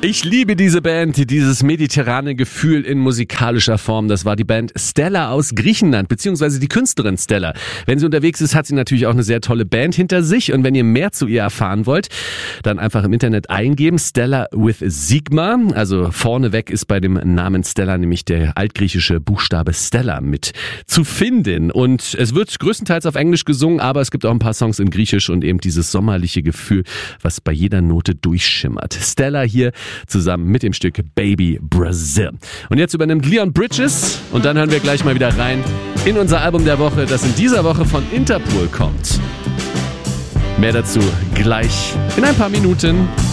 Ich liebe diese Band, dieses mediterrane Gefühl in musikalischer Form. Das war die Band Stella aus Griechenland, beziehungsweise die Künstlerin Stella. Wenn sie unterwegs ist, hat sie natürlich auch eine sehr tolle Band hinter sich. Und wenn ihr mehr zu ihr erfahren wollt, dann einfach im Internet eingeben, Stella with Sigma. Also vorneweg ist bei dem Namen Stella nämlich der altgriechische Buchstabe Stella mit zu finden. Und es wird größtenteils auf Englisch gesungen, aber es gibt auch ein paar Songs in Griechisch und eben dieses sommerliche Gefühl, was bei jeder Note durchschimmert. Stella hier zusammen mit dem Stück Baby Brazil. Und jetzt übernimmt Leon Bridges und dann hören wir gleich mal wieder rein in unser Album der Woche, das in dieser Woche von Interpol kommt. Mehr dazu gleich in ein paar Minuten.